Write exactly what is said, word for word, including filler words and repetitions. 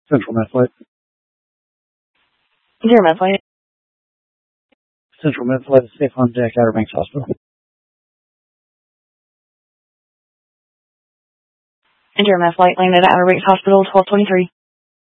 Central Med Flight. Zero Med Flight. Central Med Flight is safe on deck, Outer Banks Hospital. Zero Med Flight landed at Outer Banks Hospital, twelve twenty-three.